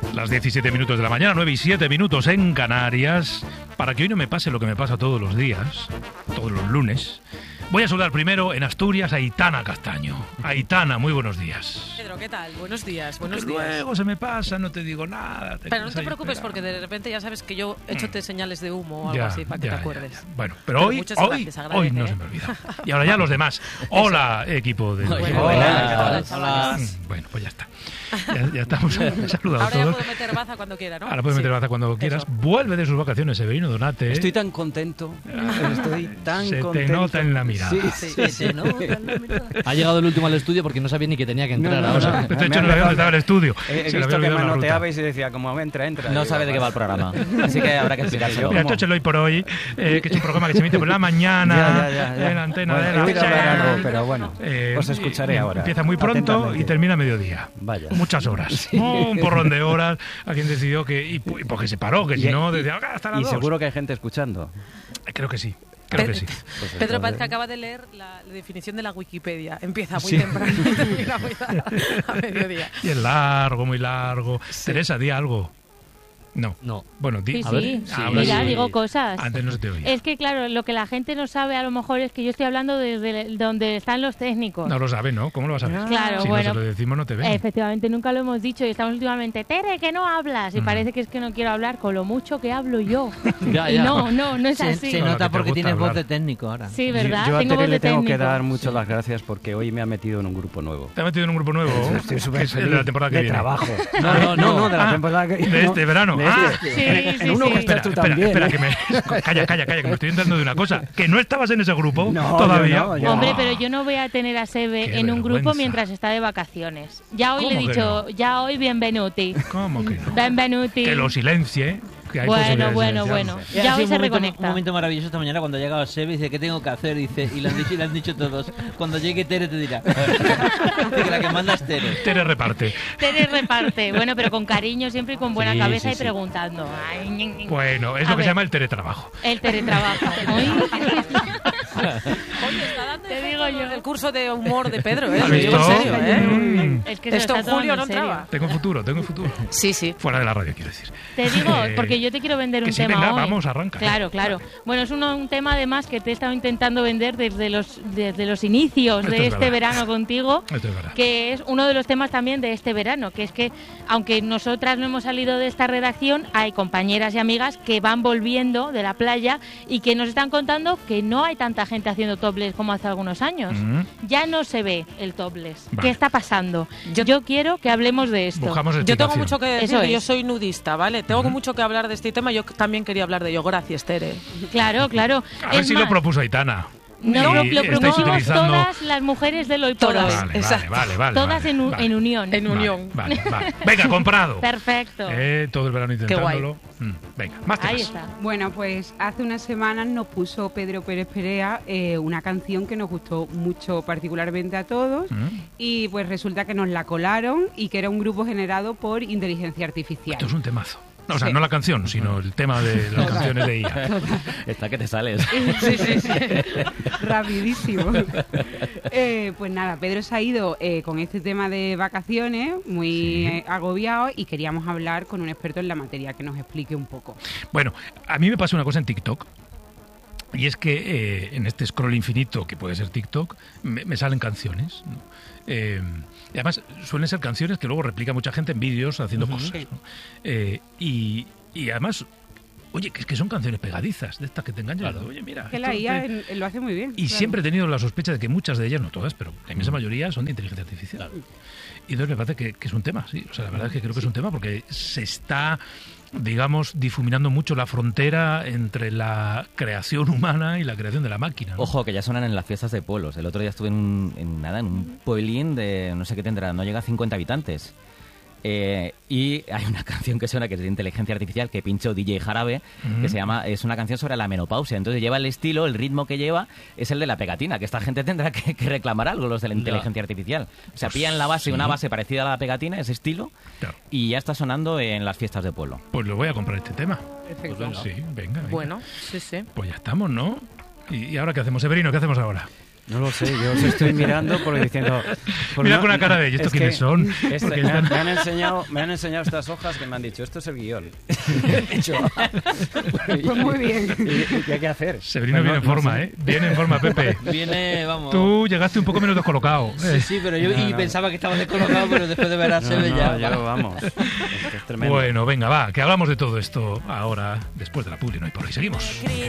Las 17 minutos de la mañana, 9 y 7 minutos en Canarias. Para que hoy no me pase lo que me pasa todos los días, todos los lunes, voy a saludar primero en Asturias a Aitana Castaño. Aitana, muy buenos días. Pedro, ¿qué tal? Buenos días, Porque buenos días. luego se me pasa, no te digo nada. Pero no te preocupes porque de repente ya sabes que yo échote señales de humo o algo así para que te acuerdes. Ya. Bueno, pero hoy no se me olvida. Y ahora ya los demás. Hola, equipo de... Hola. Bueno, pues ya está. Ya estamos saludados Ahora ya todos. puedo meter baza cuando quiera, ¿no? Ahora puedes meter baza cuando quieras. Vuelve de sus vacaciones, Severino Donate. Estoy tan contento. Se te nota en la mirada. Sí, se nota en la mirada. Ha llegado el último al estudio porque no sabía ni que tenía que entrar ahora. De hecho, no sabía dónde estaba el estudio. He visto que manoteabais y decía, como entra. No sabe de qué va el programa. Así que habrá que explicárselo. Mira, esto es Hoy por Hoy, que es un programa que se emite por la mañana en la antena de la algo, pero bueno, os escucharé ahora. Empieza muy pronto y termina a mediodía. Vaya. Muchas horas. Un porrón de horas. A quien decidió que... Y porque se paró, que si no, decía, hasta las 2. Y seguro que hay gente escuchando. Creo que sí. Creo que sí. Pedro parece que acaba de leer la definición de la Wikipedia. Empieza muy temprano y termina muy a mediodía. Y es largo, muy largo. Sí. Teresa, di algo. No. Bueno, sí, a ver. Sí. Mira, digo cosas. Antes no se te oía. Es que, claro, lo que la gente no sabe a lo mejor es que yo estoy hablando desde donde están los técnicos. No lo sabe, ¿no? ¿Cómo lo vas a ver? Claro, si bueno. Si lo decimos no te ven. Efectivamente, nunca lo hemos dicho y estamos últimamente, Tere, que no hablas. Y parece que es que no quiero hablar con lo mucho que hablo yo. Ya. Y no es así. Se nota porque tienes voz de técnico ahora. Sí, ¿verdad? Yo a tengo Tere voz le de tengo técnico. que dar muchas las gracias porque hoy me ha metido en un grupo nuevo. ¿Te ha metido en un grupo nuevo? Estoy súper feliz. De la temporada que de viene. Trabajo. No, de la temporada que viene. De este verano. Sí. Espera, que me... Calla, que me estoy enterando de una cosa. Que no estabas en ese grupo todavía. Yo Hombre, pero yo no voy a tener a Sebe en un grupo mientras está de vacaciones. Ya hoy le he dicho, ya hoy bienvenuti. ¿Cómo que no? Bienvenuti. Que lo silencie. Que hay Bueno. Ya hoy se reconecta. Un momento maravilloso esta mañana cuando ha llegado Sebe y dice, ¿qué tengo que hacer? Dice, y le han dicho todos. Cuando llegue Tere te dirá. Dice que la que manda es Tere. Tere reparte. Bueno, pero con cariño siempre y con buena cabeza y preguntando. Bueno, es lo que se llama el teletrabajo. El teletrabajo. Oye, está dando te digo yo el curso de humor de Pedro, ¿eh? ¿Has Lo digo en visto? serio, Es que esto en julio no entraba. Tengo futuro. Sí. Fuera de la radio, quiero decir. Te digo, porque yo te quiero vender un tema venga, hoy. Vamos, arranca. Claro. Bueno, es un tema además que te he estado intentando vender desde los inicios de este verano contigo, que es uno de los temas también de este verano, que es que aunque nosotras no hemos salido de esta redacción, hay compañeras y amigas que van volviendo de la playa y que nos están contando que no hay tanta gente haciendo topless como hace algunos años. Ya no se ve el topless. Vale. ¿Qué está pasando? Yo quiero que hablemos de esto. Yo tengo mucho que decir, Eso es. yo soy nudista, ¿vale? Tengo mucho que hablar de este tema, yo también quería hablar de ello. Gracias, Tere. Claro. A ver si lo propuso Aitana. No, lo propusimos utilizando... todas las mujeres del Hoy por Hoy. Vale. Todas en unión. En unión. Vale. Venga, comprado. Perfecto. Todo el verano intentándolo. Venga, más temas. Ahí está. Bueno, pues hace unas semanas nos puso Pedro Pérez Perea una canción que nos gustó mucho particularmente a todos y pues resulta que nos la colaron y que era un grupo generado por inteligencia artificial. Esto es un temazo. No, o sea, no la canción, sino el tema de las canciones de IA. Está que te sales. Sí. Rapidísimo. Pues nada, Pedro se ha ido con este tema de vacaciones, muy agobiado, y queríamos hablar con un experto en la materia que nos explique un poco. Bueno, a mí me pasa una cosa en TikTok. Y es que en este scroll infinito, que puede ser TikTok, me salen canciones, ¿no? Y además suelen ser canciones que luego replica mucha gente en vídeos haciendo cosas, ¿no? Y además, oye, que es que son canciones pegadizas, de estas que te engañan. Claro. Oye, mira. Que la IA lo hace muy bien. Y siempre he tenido la sospecha de que muchas de ellas, no todas, pero la inmensa mayoría son de inteligencia artificial. Claro. Y entonces me parece que es un tema, sí. O sea, la verdad es que creo que es un tema porque se está, digamos, difuminando mucho la frontera entre la creación humana y la creación de la máquina, ¿no? Ojo, que ya suenan en las fiestas de pueblos. El otro día estuve en un pueblín de, no sé qué tendrá, no llega a 50 habitantes. Y hay una canción que suena que es de inteligencia artificial que pinchó DJ Jarabe, que se llama, es una canción sobre la menopausia. Entonces lleva el estilo, el ritmo que lleva es el de la pegatina, que esta gente tendrá que reclamar algo, los de la inteligencia artificial. O sea, pillan la base, una base parecida a la pegatina, ese estilo, y ya está sonando en las fiestas de pueblo. Pues lo voy a comprar este tema. Perfecto. Pues sí, venga. Bueno, sí. Pues ya estamos, ¿no? ¿Y ahora qué hacemos, Severino? ¿Qué hacemos ahora? No lo sé, yo os estoy mirando porque diciendo... Mira con la cara de ellos, ¿estos quiénes son? Me han enseñado estas hojas que me han dicho, esto es el guión. Pues muy bien. ¿Y qué hay que hacer? Severino viene en forma, ¿eh? Viene en forma, Pepe. Viene, vamos. Tú llegaste un poco menos descolocado. Sí, pero yo pensaba que estaba descolocado, pero después de ver a Seve ya... vamos. Es que es tremendo. Bueno, venga, va, que hablamos de todo esto ahora, después de la publi, no hay por ahí. Seguimos.